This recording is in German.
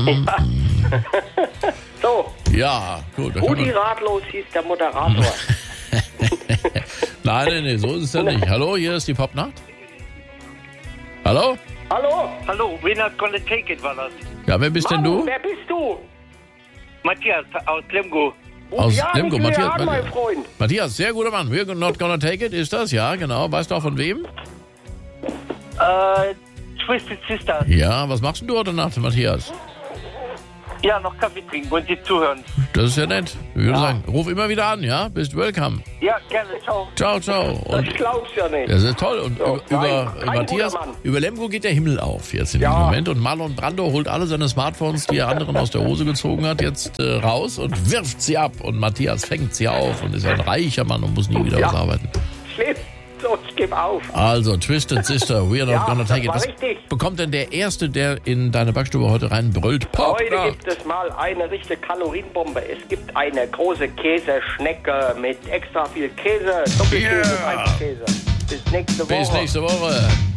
So. Ja, gut. Rudi Ratlos hieß der Moderator. Nein, so ist es ja nicht. Hallo, hier ist die Popnacht. Hallo? Hallo, we're not gonna take it, war das. Ja, wer bist denn du? Wer bist du? Matthias aus Lemgo. Aus Lemgo, nicht Matthias. an, mein Freund. Matthias, sehr guter Mann. We're not gonna take it, ist das? Ja, genau. Weißt du auch von wem? Twisted Sister. Ja, was machst denn du heute Nacht, Matthias? Ja, noch Kaffee trinken und Sie zuhören. Das ist ja nett. Ich würde sagen, ruf immer wieder an, ja? Bist welcome. Ja, gerne, ciao. Ciao, ciao. Das Und glaubst du ja nicht. das ist toll. Und So, über kein Matthias, guter Mann. über Lemgo geht der Himmel auf jetzt in Ja. diesem Moment. Und Marlon Brando holt alle seine Smartphones, die er anderen aus der Hose gezogen hat, jetzt raus und wirft sie ab. Und Matthias fängt sie auf und ist ein reicher Mann und muss nie wieder was arbeiten. Schlimm. So, ich gebe auf. Also, Twisted Sister, we're not Ja, gonna take it. das Was war richtig. bekommt denn der Erste, der in deine Backstube heute reinbrüllt? Heute Popnacht. gibt es mal eine richtige Kalorienbombe. Es gibt eine große Käseschnecke mit extra viel Käse, Doppelkäse, Yeah. Käse. Bis nächste Woche. Bis nächste Woche.